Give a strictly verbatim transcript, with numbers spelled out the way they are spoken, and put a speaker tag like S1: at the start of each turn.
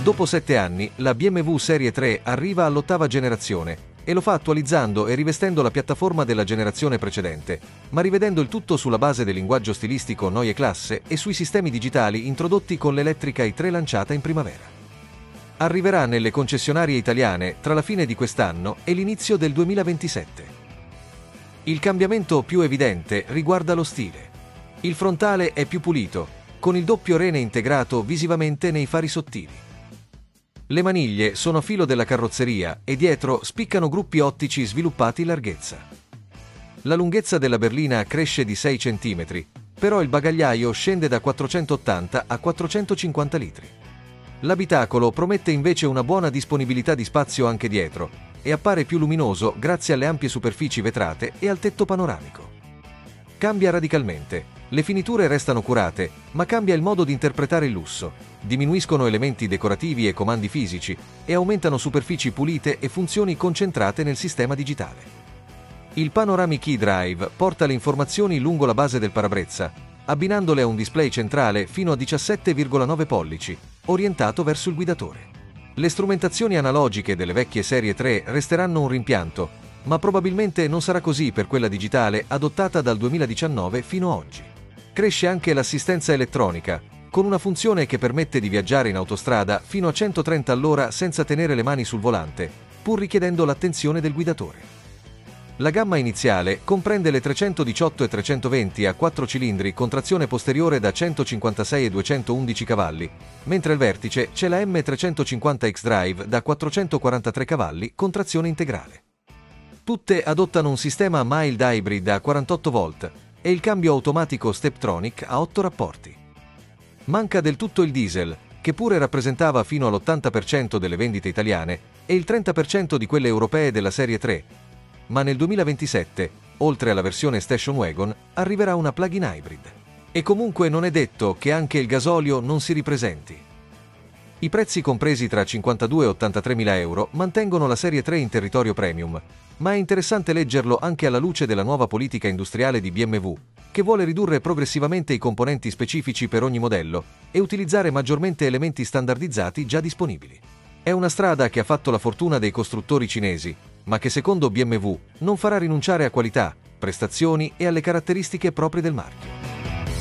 S1: Dopo sette anni, la B M W Serie tre arriva all'ottava generazione e lo fa attualizzando e rivestendo la piattaforma della generazione precedente, ma rivedendo il tutto sulla base del linguaggio stilistico Neue Klasse e sui sistemi digitali introdotti con l'elettrica i tre lanciata in primavera. Arriverà nelle concessionarie italiane tra la fine di quest'anno e l'inizio del duemilaventisette. Il cambiamento più evidente riguarda lo stile. Il frontale è più pulito, con il doppio rene integrato visivamente nei fari sottili. Le maniglie sono a filo della carrozzeria e dietro spiccano gruppi ottici sviluppati in larghezza. La lunghezza della berlina cresce di sei centimetri, però il bagagliaio scende da quattrocentottanta a quattrocentocinquanta litri. L'abitacolo promette invece una buona disponibilità di spazio anche dietro e appare più luminoso grazie alle ampie superfici vetrate e al tetto panoramico. Cambia radicalmente. Le finiture restano curate, ma cambia il modo di interpretare il lusso. Diminuiscono elementi decorativi e comandi fisici e aumentano superfici pulite e funzioni concentrate nel sistema digitale. Il Panoramic eDrive porta le informazioni lungo la base del parabrezza, abbinandole a un display centrale fino a diciassette virgola nove pollici, orientato verso il guidatore. Le strumentazioni analogiche delle vecchie Serie tre resteranno un rimpianto, ma probabilmente non sarà così per quella digitale adottata dal duemiladiciannove fino a oggi. Cresce anche l'assistenza elettronica, con una funzione che permette di viaggiare in autostrada fino a centotrenta all'ora senza tenere le mani sul volante, pur richiedendo l'attenzione del guidatore. La gamma iniziale comprende le trecentodiciotto e trecentoventi a quattro cilindri con trazione posteriore da centocinquantasei e duecentoundici cavalli, mentre al vertice c'è la M trecentocinquanta xDrive da quattrocentoquarantatré cavalli con trazione integrale. Tutte adottano un sistema mild hybrid a quarantotto volt e il cambio automatico Steptronic a otto rapporti. Manca del tutto il diesel, che pure rappresentava fino all'ottanta per cento delle vendite italiane e il trenta per cento di quelle europee della Serie tre, ma nel duemilaventisette, oltre alla versione Station Wagon, arriverà una plug-in hybrid. E comunque non è detto che anche il gasolio non si ripresenti. I prezzi compresi tra cinquantadue e ottantatremila euro mantengono la Serie tre in territorio premium, ma è interessante leggerlo anche alla luce della nuova politica industriale di B M W, che vuole ridurre progressivamente i componenti specifici per ogni modello e utilizzare maggiormente elementi standardizzati già disponibili. È una strada che ha fatto la fortuna dei costruttori cinesi, ma che secondo B M W non farà rinunciare a qualità, prestazioni e alle caratteristiche proprie del marchio.